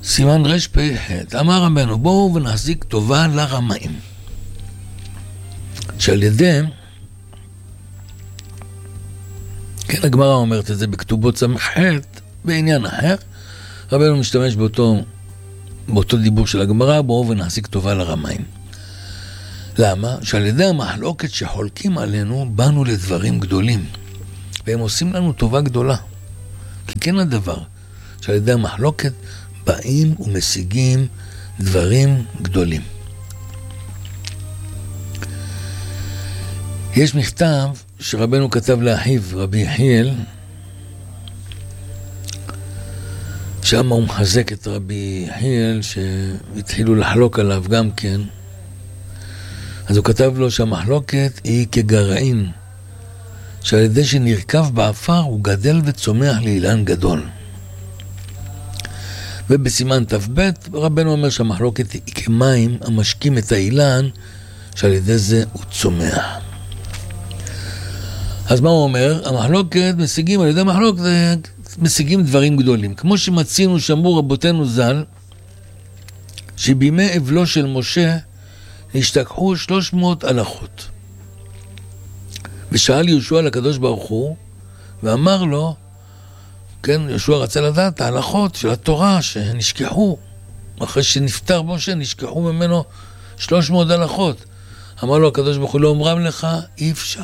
סימן רפ"ח, אמר רבנו, בואו ונחזיק טובה לרמאים. שעל ידי, כן, הגמרא אומרת את זה בכתובות ס"ח, בעניין אחר, רבנו משתמש באותו דיבור של הגמרא, בואו ונחזיק טובה לרמאים. למה? שעל ידי המחלוקת שחולקים עלינו, באנו לדברים גדולים, והם עושים לנו טובה גדולה. כי כן הדבר, שעל ידי המחלוקת באים ומשיגים דברים גדולים. יש מכתב שרבנו כתב לאחיו, רבי יחיאל, שם הוא מחזק את רבי יחיאל, שהתחילו לחלוק עליו גם כן. אז הוא כתב לו שהמחלוקת היא כגרעין, שעל ידי שנרכב באפר הוא גדל וצומח לאילן גדול. ובסימן ת"ב רבנו אומר שהמחלוקת היא כמים המשקים את האילן, שעל ידי זה הוא צומח. אז מה הוא אומר? המחלוקת משיגים, על ידי המחלוקת משיגים דברים גדולים. כמו שמצינו, שאמרו רבותינו ז"ל, שבימי אבלו של משה השתכחו 300 הלכות. ושאל יהושע לקדוש ברוך הוא, ואמר לו, כן, יהושע רצה לדעת את ההלכות של התורה שנשכחו. אחרי שנפטר משה, נשכחו ממנו 300 הלכות. אמר לו הקדוש ברוך הוא, לא אומרם לך, אי אפשר.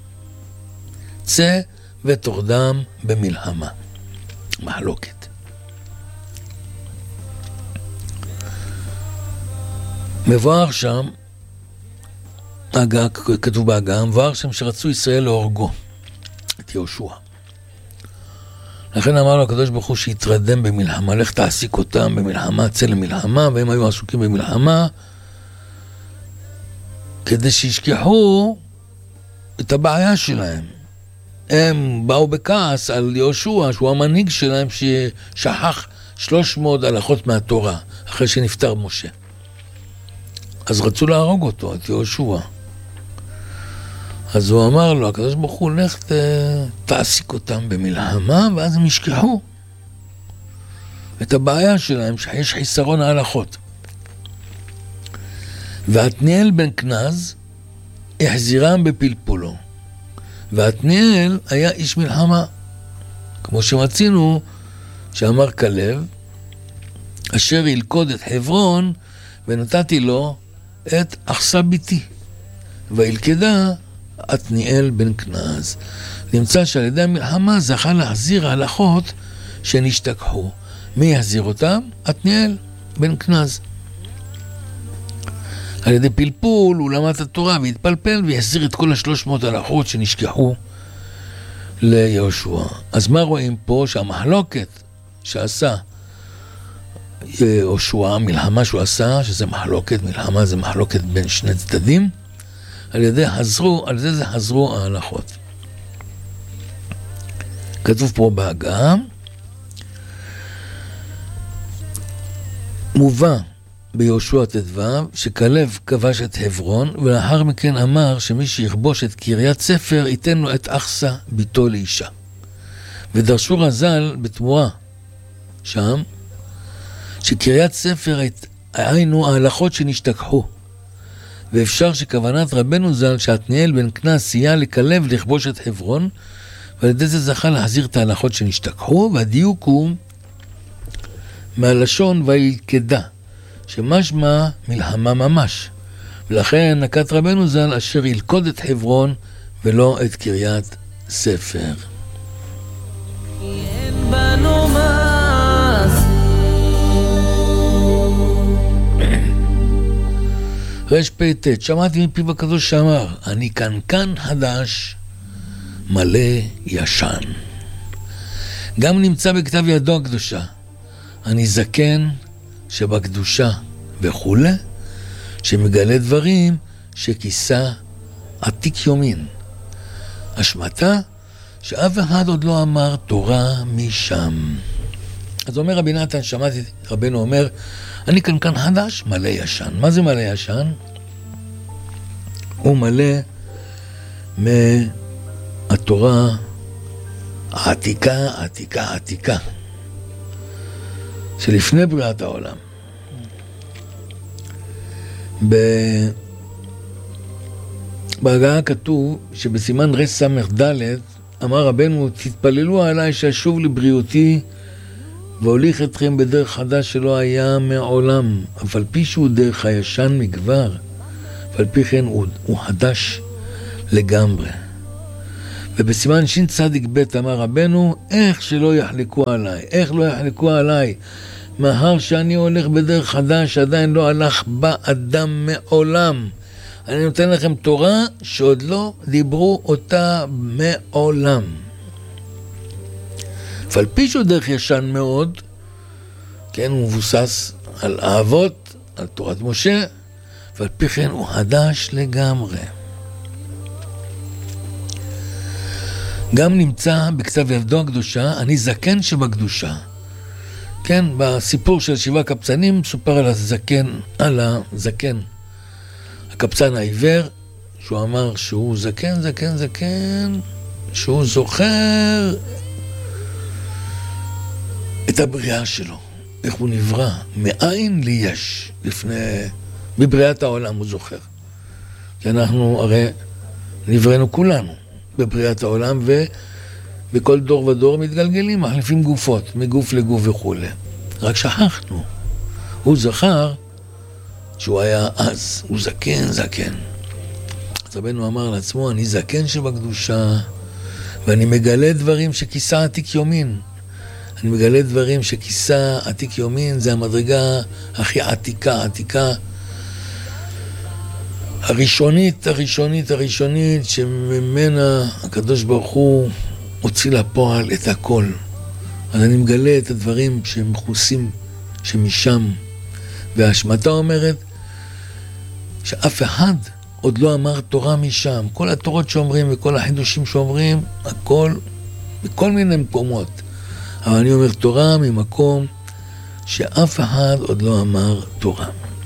צא ותורדם במלחמה. מחלוקת. מבואר שם, כתוב בהגה, מבואר שם שרצו ישראל להורגו את יהושע. לכן אמר לו הקדוש ברוך הוא שיתרדם במלחמה, לך תעסיק אותם במלחמה, צא למלחמה, והם היו עסוקים במלחמה, כדי שישכחו את הבעיה שלהם. הם באו בכעס על יהושע, שהוא המנהיג שלהם, ששכח 300 הלכות מהתורה, אחרי שנפטר משה. אז רצו להרוג אותו, את יהושע. אז הוא אמר לו, הקדוש ברוך הוא, לך תעסיק אותם במלחמה, ואז הם ישכחו את הבעיה שלהם, שיש חיסרון ההלכות. ועתניאל בן כנז החזירם בפלפולו. ועתניאל היה איש מלחמה, כמו שמצינו, שאמר כלב, אשר ילכוד את חברון, ונתתי לו את אחסה ביתי. וילכדה עתניאל בן כנז. נמצא שעל ידי המלחמה זכה להחזיר ההלכות שנשתכחו. מי יחזיר אותם? עתניאל בן כנז. על ידי פלפול הוא למד את התורה והתפלפל ויחזיר את כל 300 הלכות שנשכחו ליהושע. אז מה רואים פה? שהמחלוקת שעשה יהושע, מלחמה שהוא עשה, שזה מחלוקת, מלחמה זה מחלוקת בין שני צדדים, על ידי זה חזרו ההלכות. כתוב פה בהגה, מובא ביהושע ט"ו שכלב כבש את חברון, ולאחר מכן אמר שמי שיכבוש את קריית ספר ייתן לו את אחסה ביתו לאישה. ודרשו רז"ל בתמורה שם שקריית ספר היינו ההלכות שנשתכחו, ואפשר שכוונת רבנו ז"ל שעתניאל בן כנז סייע לכלב לכבוש את חברון, ועל ידי זה זכה להחזיר את ההלכות שנשתכחו. והדיוק הוא מהלשון וילכדה, שמשמע מלחמה ממש, ולכן נקט רבנו ז"ל אשר ילכוד את חברון ולא את קריית ספר. רפ"ט, שמעתי מפיו הקדוש שאמר, אני קנקן חדש מלא ישן. גם נמצא בכתב ידו הקדושה, אני זקן שבקדושה וכו', שמגלה דברים שכיסה עתיק יומין. השמטה שאף אחד עוד לא אמר תורה משם. אז אומר רבי נתן, שמעתי רבנו אומר, אני קנקן חדש מלא ישן. מה זה מלא ישן? הוא מלא מהתורה העתיקה, עתיקה, עתיקה. שלפני בריאת העולם. בהגעה כתוב שבסימן רס"ד אמר רבנו, תתפללו עליי שאשוב לבריאותי והוליך אתכם בדרך חדש שלא היה מעולם, אף על פי שהוא דרך הישן מגבר, ועל פי כן הוא חדש לגמרי. ובסימן שצ"ב אמר רבנו, איך שלא יחלקו עליי, איך לא יחלקו עליי, מאחר שאני הולך בדרך חדש שעדיין לא הלך בה אדם מעולם. אני נותן לכם תורה שעוד לא דיברו אותה מעולם. ועל פי שהוא דרך ישן מאוד, כן, הוא מבוסס על האבות, על תורת משה, ועל פי כן הוא חדש לגמרי. גם נמצא בכתב ידו הקדושה, אני זקן שבקדושה. כן, בסיפור של 7 קבצנים סופר על הזקן. הקבצן העיוור, שהוא אמר שהוא זקן, שהוא זוכר את הבריאה שלו, איך הוא נברא, מאין לי יש, בבריאת העולם הוא זוכר. כי אנחנו הרי נבראנו כולנו בבריאת העולם, ובכל דור ודור מתגלגלים, מחליפים גופות, מגוף לגוף וכו'. רק שכחנו. הוא זכר שהוא היה אז, הוא זקן. אז רבנו אמר לעצמו, אני זקן שבקדושה, ואני מגלה דברים שכיסה עתיק יומין. אני מגלה דברים שכיסה עתיק יומין, זה המדרגה הכי עתיקה, הראשונית, שממנה הקדוש ברוך הוא הוציא לפועל את הכל. אז אני מגלה את הדברים שהם מכוסים, שמשם. וההשמטה אומרת שאף אחד עוד לא אמר תורה משם. כל התורות שאומרים וכל החידושים שאומרים, הכל בכל מיני מקומות. אבל אני אומר תורה ממקום שאף אחד עוד לא אמר תורה.